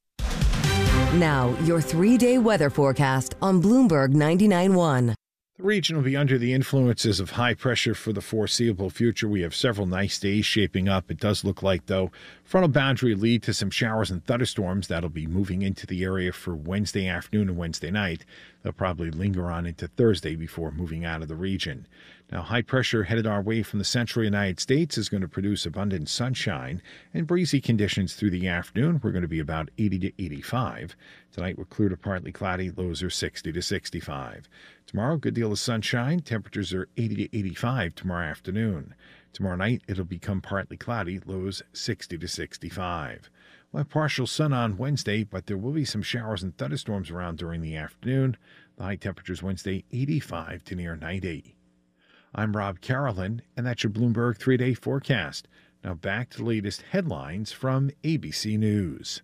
Now, your three-day weather forecast on Bloomberg ninety-nine point one. The region will be under the influences of high pressure for the foreseeable future. We have several nice days shaping up. It does look like, though, frontal boundary lead to some showers and thunderstorms that'll be moving into the area for Wednesday afternoon and Wednesday night. They'll probably linger on into Thursday before moving out of the region. Now, high pressure headed our way from the central United States is going to produce abundant sunshine and breezy conditions through the afternoon. We're going to be about eighty to eighty-five. Tonight, we're clear to partly cloudy. Lows are sixty to sixty-five. Tomorrow, good deal of sunshine. Temperatures are eighty to eighty-five tomorrow afternoon. Tomorrow night, it'll become partly cloudy. Lows sixty to sixty-five. We'll have partial sun on Wednesday, but there will be some showers and thunderstorms around during the afternoon. The high temperatures Wednesday, eighty-five to near ninety. I'm Rob Carolyn, and that's your Bloomberg three-day forecast. Now back to the latest headlines from A B C News.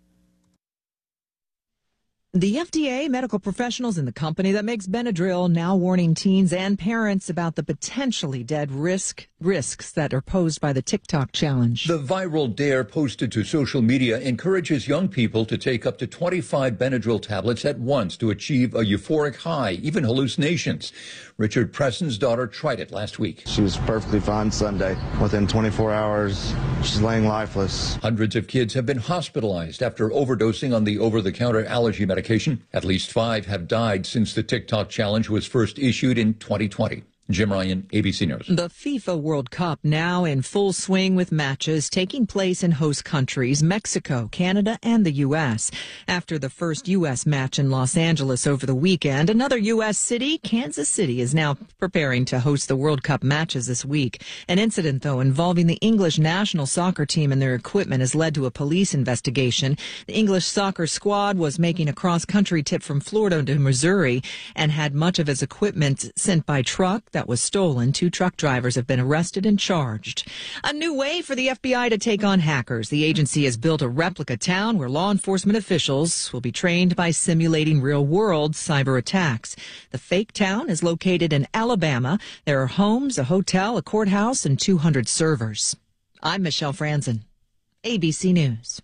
The F D A, medical professionals, and the company that makes Benadryl now warning teens and parents about the potentially dead risk risks that are posed by the TikTok challenge. The viral dare posted to social media encourages young people to take up to twenty-five Benadryl tablets at once to achieve a euphoric high, even hallucinations. Richard Preston's daughter tried it last week. She was perfectly fine Sunday. Within twenty-four hours, she's laying lifeless. Hundreds of kids have been hospitalized after overdosing on the over-the-counter allergy medication. At least five have died since the TikTok challenge was first issued in twenty twenty. Jim Ryan, A B C News. The FIFA World Cup now in full swing with matches taking place in host countries, Mexico, Canada, and the U S. After the first U S match in Los Angeles over the weekend, another U S city, Kansas City, is now preparing to host the World Cup matches this week. An incident, though, involving the English national soccer team and their equipment has led to a police investigation. The English soccer squad was making a cross-country trip from Florida to Missouri and had much of his equipment sent by truck that was stolen. Two truck drivers have been arrested and charged. A new way for the F B I to take on hackers. The agency has built a replica town where law enforcement officials will be trained by simulating real-world cyber attacks. The fake town is located in Alabama. There are homes, a hotel, a courthouse, and two hundred servers. I'm Michelle Franzen, A B C News.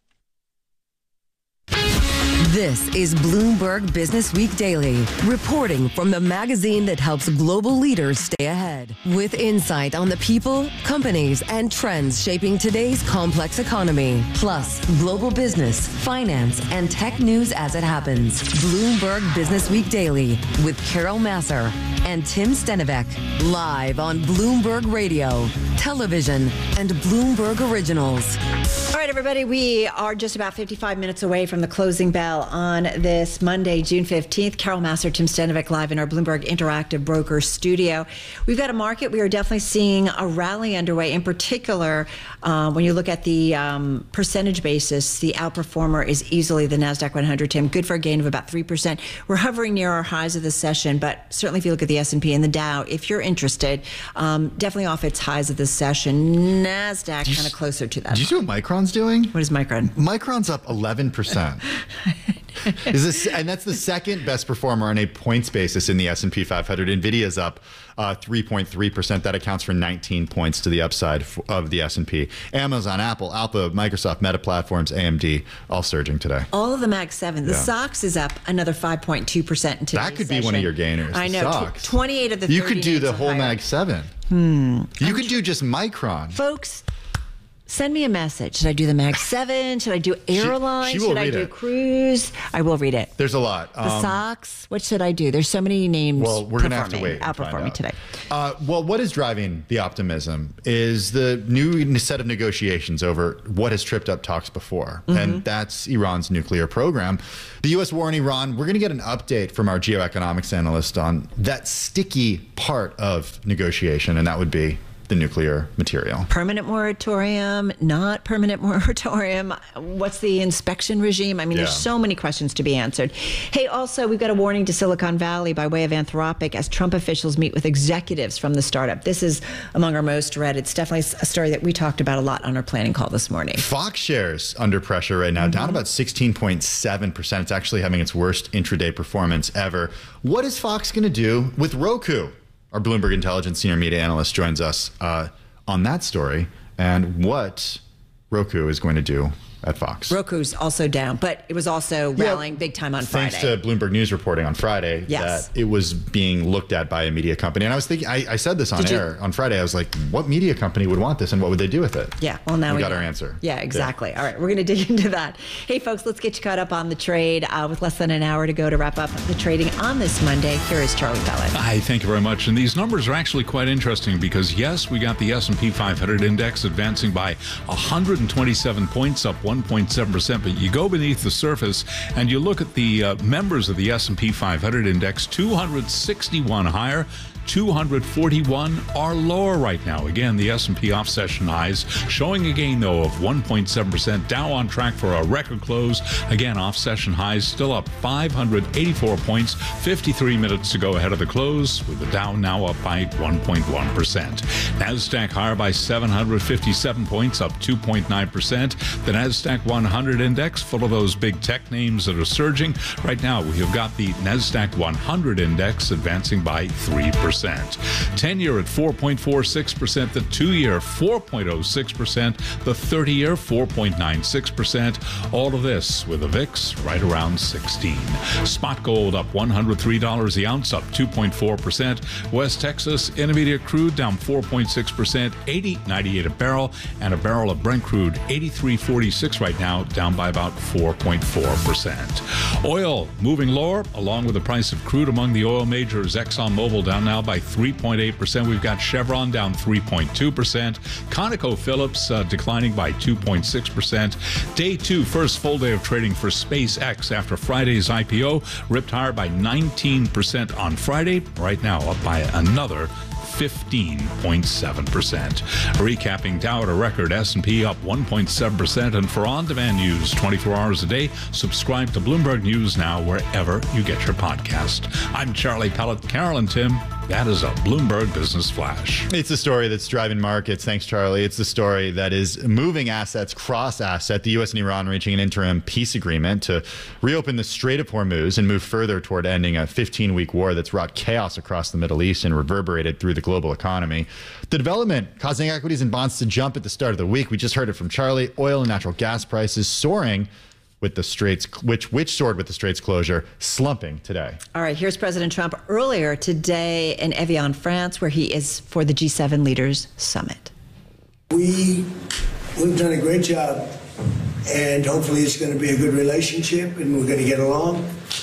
This is Bloomberg Business Week Daily, reporting from the magazine that helps global leaders stay ahead. With insight on the people, companies, and trends shaping today's complex economy. Plus, global business, finance, and tech news as it happens. Bloomberg Business Week Daily with Carol Masser and Tim Stenivek. Live on Bloomberg Radio, television, and Bloomberg Originals. All right, everybody, we are just about fifty-five minutes away from the closing bell well on this Monday, June fifteenth. Carol Massar, Tim Stanovic live in our Bloomberg Interactive Broker studio. We've got a market. We are definitely seeing a rally underway. In particular, uh, when you look at the um, percentage basis, the outperformer is easily the NASDAQ one hundred, Tim. Good for a gain of about three percent. We're hovering near our highs of the session, but certainly if you look at the S and P and the Dow, if you're interested, um, definitely off its highs of the session. NASDAQ kind of closer to that. Did you see what Micron's doing? What is Micron? Micron's up eleven percent. Is this, and that's the second best performer on a points basis in the S and P five hundred. NVIDIA's up uh, three point three percent. That accounts for nineteen points to the upside of the S and P. Amazon, Apple, Alpha, Microsoft, Meta Platforms, A M D, all surging today. All of the Mag seven. The Yeah. S O X is up another five point two percent in today's That could session. be one of your gainers. I the know. S O Tw- X. twenty-eight of the thirty You could do names the are whole higher. Mag seven. Hmm. You could do just Micron. Folks, send me a message. Should I do the Mag seven? Should I do airline? she will should I read do it. cruise? I will read it. There's a lot. The Um, S O X? What should I do? There's so many names. Well, we're going to have to performing, wait. and find Outperforming out. today. Uh, well, what is driving the optimism is the new set of negotiations over what has tripped up talks before, Mm-hmm. and that's Iran's nuclear program. The U S war in Iran, we're going to get an update from our geoeconomics analyst on that sticky part of negotiation, and that would be the nuclear material. Permanent moratorium, not permanent moratorium. What's the inspection regime? I mean, Yeah. there's so many questions to be answered. Hey, also, we've got a warning to Silicon Valley by way of Anthropic as Trump officials meet with executives from the startup. This is among our most read. It's definitely a story that we talked about a lot on our planning call this morning. Fox shares under pressure right now, down about sixteen point seven percent. It's actually having its worst intraday performance ever. What is Fox going to do with Roku? Our Bloomberg Intelligence senior media analyst joins us uh, on that story and what Roku is going to do at Fox. Roku's also down, but it was also rallying big time on Thanks Friday. to Bloomberg News reporting on Friday Yes. that it was being looked at by a media company. And I was thinking, I, I said this on Did you- air on Friday. I was like, what media company would want this and what would they do with it? Yeah, well, now we, we got know. our answer. Yeah, exactly. All right, we're going to dig into that. Hey, folks, let's get you caught up on the trade uh, with less than an hour to go to wrap up the trading on this Monday. Here is Charlie Pellet. Hi, thank you very much. And these numbers are actually quite interesting because, yes, we got the S and P five hundred index advancing by one hundred twenty-seven points, up one point seven percent. But you go beneath the surface and you look at the uh, members of the S and P five hundred index, two hundred sixty-one higher, two hundred forty-one are lower right now. Again, the S and P off session highs showing a gain, though, of one point seven percent. Dow on track for a record close. Again, off session highs still up five hundred eighty-four points, fifty-three minutes to go ahead of the close, with the Dow now up by one point one percent. NASDAQ higher by seven hundred fifty-seven points, up two point nine percent. The NASDAQ one hundred index, full of those big tech names that are surging. Right now, we have got the NASDAQ one hundred index advancing by three percent. ten-year at four point four six percent, the two-year four point oh six percent, the thirty-year four point nine six percent. All of this with a V I X right around sixteen. Spot gold up one hundred three dollars the ounce, up two point four percent. West Texas Intermediate crude down four point six percent, eighty ninety-eight a barrel, and a barrel of Brent crude eighty-three forty-six right now, down by about four point four percent. Oil moving lower, along with the price of crude among the oil majors. ExxonMobil down now by three point eight percent. We've got Chevron down three point two percent. ConocoPhillips uh, declining by two point six percent. Day two, first full day of trading for SpaceX after Friday's I P O, ripped higher by nineteen percent on Friday. Right now up by another fifteen point seven percent. Recapping Dow at a record, S and P up one point seven percent. And for on-demand news twenty-four hours a day, subscribe to Bloomberg News now wherever you get your podcast. I'm Charlie Pellet. Carol and Tim, that is a Bloomberg Business Flash. It's the story that's driving markets. Thanks, Charlie. It's the story that is moving assets, cross-asset. The U S and Iran reaching an interim peace agreement to reopen the Strait of Hormuz and move further toward ending a fifteen-week war that's wrought chaos across the Middle East and reverberated through the global economy. The development causing equities and bonds to jump at the start of the week. We just heard it from Charlie. Oil and natural gas prices soaring with the straits, which which soared with the straits closure, slumping today. All right, here's President Trump earlier today in Evian, France, where he is for the G seven Leaders Summit. We, we've done a great job, and hopefully it's going to be a good relationship, and we're going to get along.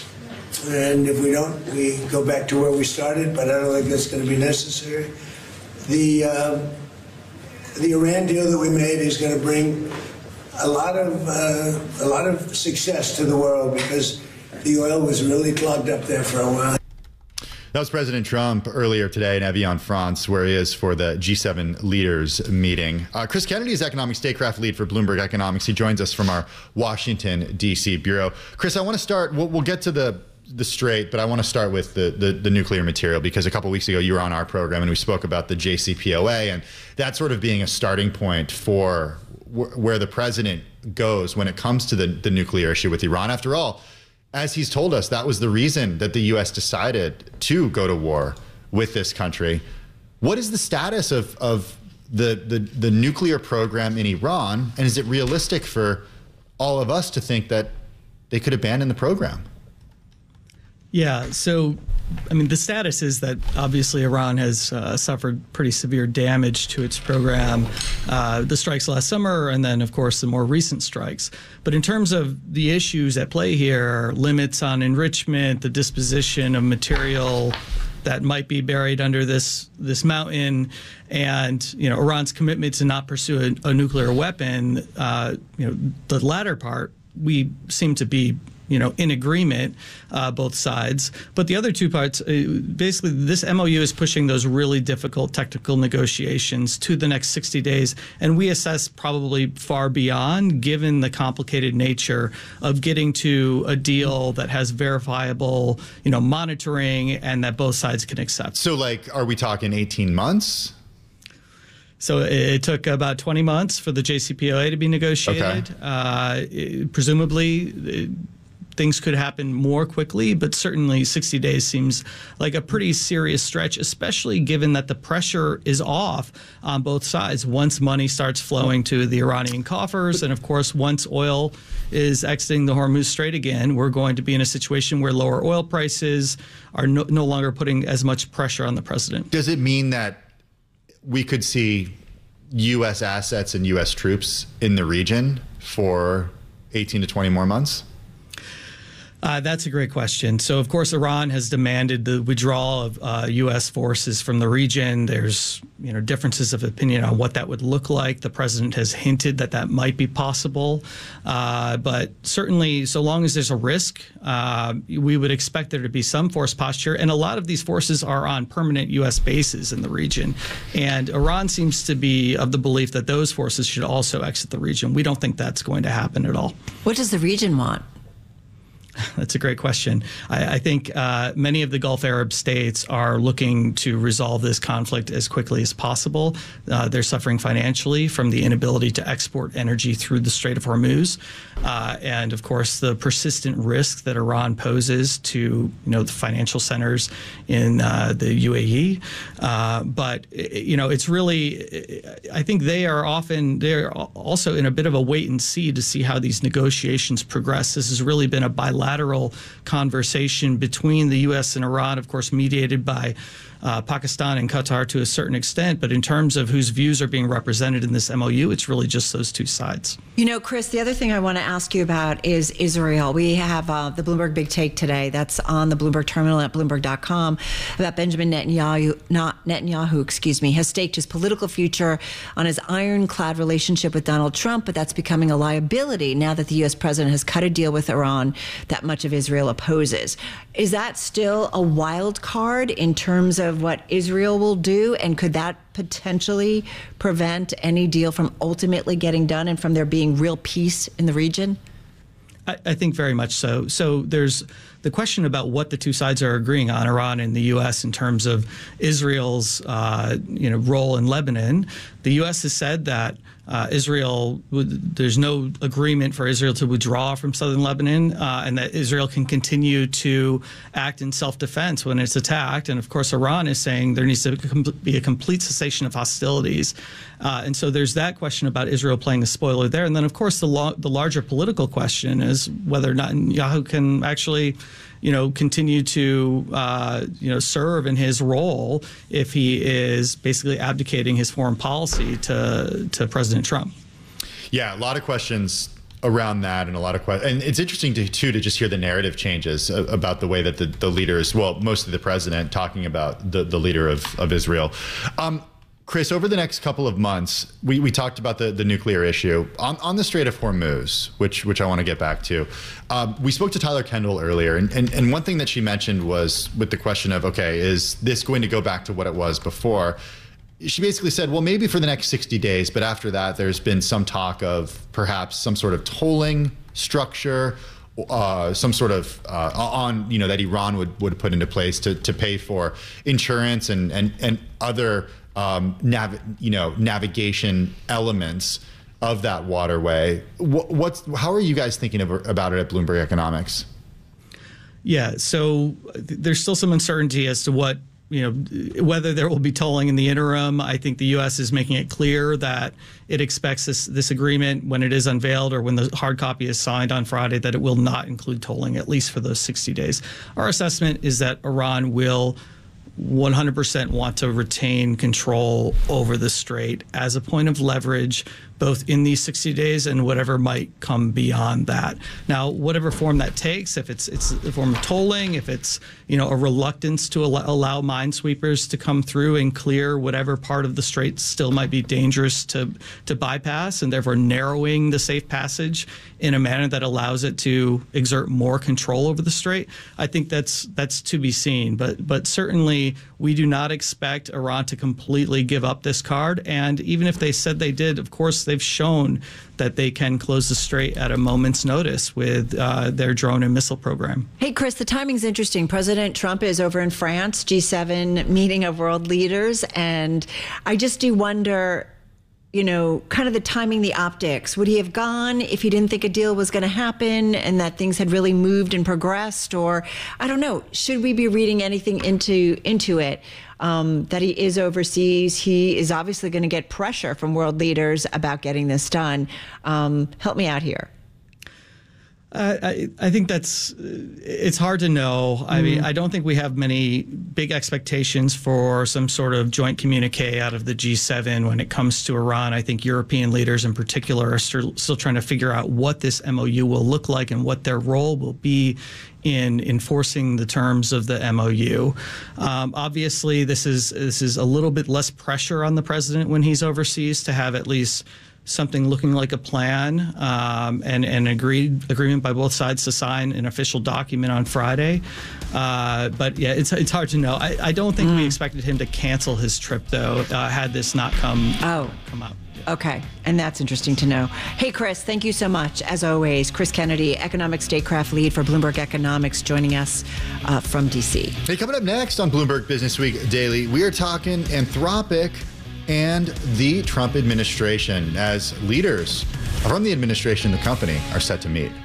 And if we don't, we go back to where we started, but I don't think that's going to be necessary. The, uh, the Iran deal that we made is going to bring a lot of uh, a lot of success to the world because the oil was really clogged up there for a while. That was President Trump earlier today in Evian, France, where he is for the G seven leaders meeting. Uh, Chris Kennedy is economic statecraft lead for Bloomberg Economics. He joins us from our Washington, D C bureau. Chris, I want to start, we'll, we'll get to the the straight, but I want to start with the, the, the nuclear material, because a couple weeks ago you were on our program and we spoke about the J C P O A and that sort of being a starting point for wh- where the president goes when it comes to the, the nuclear issue with Iran. After all, as he's told us, that was the reason that the U S decided to go to war with this country. What is the status of, of the, the, the nuclear program in Iran? And is it realistic for all of us to think that they could abandon the program? Yeah, so, I mean, the status is that obviously Iran has uh, suffered pretty severe damage to its program, uh, the strikes last summer, and then, of course, the more recent strikes. But in terms of the issues at play here, limits on enrichment, the disposition of material that might be buried under this this mountain, and you know Iran's commitment to not pursue a, a nuclear weapon, uh, you know, the latter part, we seem to be you know, in agreement, uh, both sides. But the other two parts, uh, basically, this M O U is pushing those really difficult technical negotiations to the next sixty days. And we assess probably far beyond, given the complicated nature of getting to a deal that has verifiable, you know, monitoring and that both sides can accept. So, like, are we talking eighteen months? So it took about twenty months for the J C P O A to be negotiated. Okay. Uh, it, presumably, it, things could happen more quickly, but certainly sixty days seems like a pretty serious stretch, especially given that the pressure is off on both sides once money starts flowing to the Iranian coffers. And of course, once oil is exiting the Hormuz Strait again, we're going to be in a situation where lower oil prices are no, no longer putting as much pressure on the president. Does it mean that we could see U S assets and U S troops in the region for eighteen to twenty more months? Uh, that's a great question. So, of course, Iran has demanded the withdrawal of uh, U S forces from the region. There's, you know, differences of opinion on what that would look like. The president has hinted that that might be possible. Uh, but certainly, so long as there's a risk, uh, we would expect there to be some force posture. And a lot of these forces are on permanent U S bases in the region. And Iran seems to be of the belief that those forces should also exit the region. We don't think that's going to happen at all. What does the region want? That's a great question. I, I think uh, many of the Gulf Arab states are looking to resolve this conflict as quickly as possible. Uh, they're suffering financially from the inability to export energy through the Strait of Hormuz, uh, and of course the persistent risk that Iran poses to you know the financial centers in uh, the U A E. Uh, but you know it's really, I think they are often they're also in a bit of a wait and see to see how these negotiations progress. This has really been a bilateral Bilateral conversation between the U S and Iran, of course, mediated by uh, Pakistan and Qatar to a certain extent. But in terms of whose views are being represented in this M O U, it's really just those two sides. You know, Chris, the other thing I want to ask you about is Israel. We have uh, the Bloomberg Big Take today. That's on the Bloomberg terminal at Bloomberg dot com about Benjamin Netanyahu, not Netanyahu, excuse me, has staked his political future on his ironclad relationship with Donald Trump, but that's becoming a liability now that the U S president has cut a deal with Iran that much of Israel opposes. Is that still a wild card in terms of what Israel will do? And could that potentially prevent any deal from ultimately getting done and from there being real peace in the region? I, I think very much so. So there's the question about what the two sides are agreeing on, Iran and the U S, in terms of Israel's uh, you know role in Lebanon. The U S has said that uh, Israel, would, there's no agreement for Israel to withdraw from southern Lebanon, uh, and that Israel can continue to act in self-defense when it's attacked. And of course, Iran is saying there needs to be a complete cessation of hostilities. Uh, and so there's that question about Israel playing the spoiler there. And then, of course, the, lo- the larger political question is whether Netanyahu can actually you know, continue to, uh, you know, serve in his role if he is basically abdicating his foreign policy to to President Trump. Yeah, a lot of questions around that, and a lot of questions. And it's interesting to, too to just hear the narrative changes about the way that the, the leaders, well, mostly the president, talking about the, the leader of, of Israel. Um, Chris, over the next couple of months, we, we talked about the, the nuclear issue. On, on the Strait of Hormuz, which which I want to get back to, um, we spoke to Tyler Kendall earlier, and, and, and one thing that she mentioned was with the question of, okay, is this going to go back to what it was before? She basically said, well, maybe for the next sixty days, but after that, there's been some talk of perhaps some sort of tolling structure, uh, some sort of uh, on, you know, that Iran would, would put into place to, to pay for insurance and, and, and other Um, nav- you know, navigation elements of that waterway. What, what's how are you guys thinking of, about it at Bloomberg Economics? Yeah, so there's still some uncertainty as to what, you know, whether there will be tolling in the interim. I think the U S is making it clear that it expects this this agreement, when it is unveiled or when the hard copy is signed on Friday, that it will not include tolling, at least for those sixty days. Our assessment is that Iran will one hundred percent want to retain control over the strait as a point of leverage, both in these sixty days and whatever might come beyond that. Now, whatever form that takes, if it's it's a form of tolling, if it's, you know, a reluctance to allow, allow minesweepers to come through and clear whatever part of the strait still might be dangerous to to bypass, and therefore narrowing the safe passage in a manner that allows it to exert more control over the strait, I think that's that's to be seen. But but certainly we do not expect Iran to completely give up this card. And even if they said they did, of course, they've shown that they can close the strait at a moment's notice with uh, their drone and missile program. Hey, Chris, the timing's interesting. President Trump is over in France, G seven meeting of world leaders. And I just do wonder, you know, kind of the timing, the optics. Would he have gone if he didn't think a deal was going to happen and that things had really moved and progressed? Or, I don't know, should we be reading anything into into it? Um, that he is overseas. He is obviously going to get pressure from world leaders about getting this done. Um, help me out here. Uh, I, I think that's, it's hard to know. I mm. mean, I don't think we have many big expectations for some sort of joint communique out of the G seven when it comes to Iran. I think European leaders in particular are still, still trying to figure out what this M O U will look like and what their role will be in enforcing the terms of the M O U. Um, obviously, this is this is a little bit less pressure on the president when he's overseas to have at least something looking like a plan um, and an agreed agreement by both sides to sign an official document on Friday. Uh, but yeah, it's it's hard to know. I, I don't think mm. we expected him to cancel his trip, though, uh, had this not come oh. come up. Okay, and that's interesting to know. Hey, Chris, thank you so much. As always, Chris Kennedy, Economic Statecraft Lead for Bloomberg Economics, joining us uh, from D C. Hey, coming up next on Bloomberg Business Week Daily, we are talking Anthropic and the Trump administration as leaders from the administration and the company are set to meet.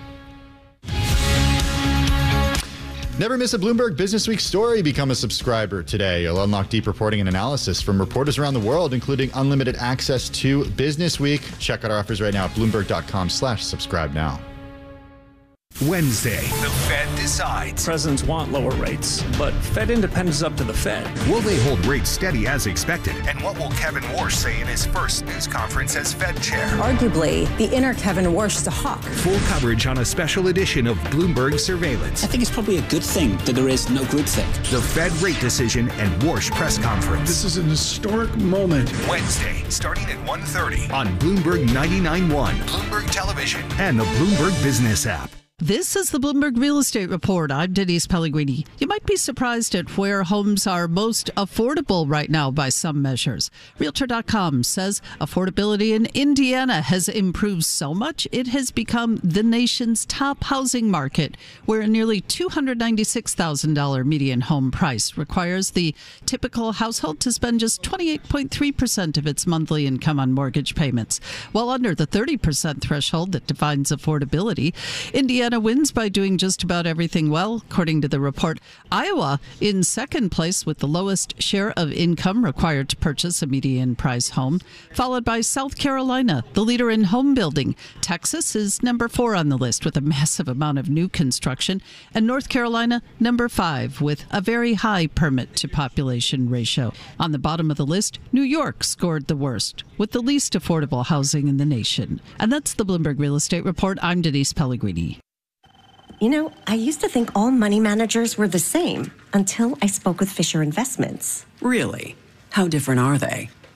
Never miss a Bloomberg Business Week story. Become a subscriber today. You'll unlock deep reporting and analysis from reporters around the world, including unlimited access to Business Week. Check out our offers right now at Bloomberg.com slash subscribe now. Wednesday, the Fed decides. Presidents want lower rates, but Fed independence is up to the Fed. Will they hold rates steady as expected? And what will Kevin Warsh say in his first news conference as Fed chair? Arguably, the inner Kevin Warsh is a hawk. Full coverage on a special edition of Bloomberg Surveillance. I think it's probably a good thing that there is no groupthink. The Fed rate decision and Warsh press conference. This is an historic moment. Wednesday, starting at one thirty on Bloomberg ninety-nine point one, Bloomberg Television, and the Bloomberg Business app. This is the Bloomberg Real Estate Report. I'm Denise Pellegrini. You might be surprised at where homes are most affordable right now by some measures. Realtor dot com says affordability in Indiana has improved so much it has become the nation's top housing market, where a nearly two hundred ninety-six thousand dollars median home price requires the typical household to spend just twenty-eight point three percent of its monthly income on mortgage payments, while under the thirty percent threshold that defines affordability. Indiana wins by doing just about everything well, according to the report. Iowa in second place with the lowest share of income required to purchase a median price home, followed by South Carolina, the leader in home building. Texas is number four on the list with a massive amount of new construction, and North Carolina number five with a very high permit to population ratio. On the bottom of the list, New York scored the worst with the least affordable housing in the nation. And that's the Bloomberg Real Estate Report. I'm Denise Pellegrini. You know, I used to think all money managers were the same until I spoke with Fisher Investments. Really? How different are they?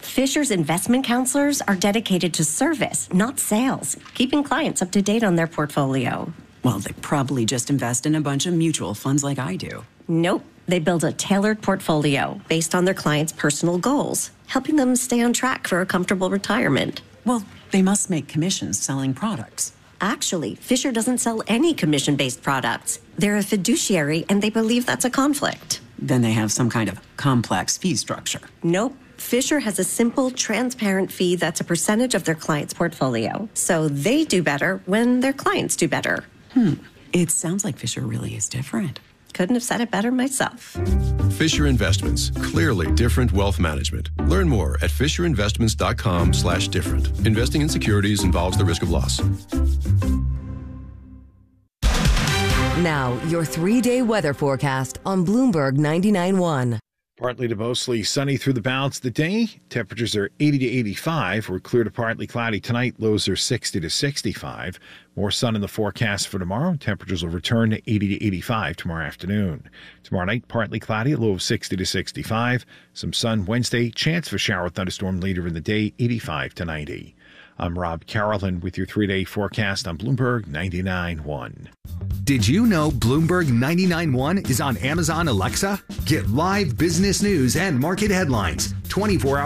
Fisher's investment counselors are dedicated to service, not sales, keeping clients up to date on their portfolio. Well, they probably just invest in a bunch of mutual funds like I do. Nope. They build a tailored portfolio based on their clients' personal goals, helping them stay on track for a comfortable retirement. Well, they must make commissions selling products. Actually, Fisher doesn't sell any commission-based products. They're a fiduciary, and they believe that's a conflict. Then they have some kind of complex fee structure. Nope. Fisher has a simple, transparent fee that's a percentage of their client's portfolio. So they do better when their clients do better. Hmm. It sounds like Fisher really is different. Couldn't have said it better myself. Fisher Investments. Clearly different wealth management. Learn more at fisherinvestments.com slash different. Investing in securities involves the risk of loss. Now, your three-day weather forecast on Bloomberg ninety-nine point one. Partly to mostly sunny through the balance of the day. Temperatures are eighty to eighty-five. We're clear to partly cloudy tonight. Lows are sixty to sixty-five. More sun in the forecast for tomorrow. Temperatures will return to eighty to eighty-five tomorrow afternoon. Tomorrow night, partly cloudy, a low of sixty to sixty-five. Some sun Wednesday. Chance for shower thunderstorm later in the day, eighty-five to ninety. I'm Rob Carolyn with your three-day forecast on Bloomberg ninety-nine point one. Did you know Bloomberg ninety-nine point one is on Amazon Alexa? Get live business news and market headlines twenty-four hours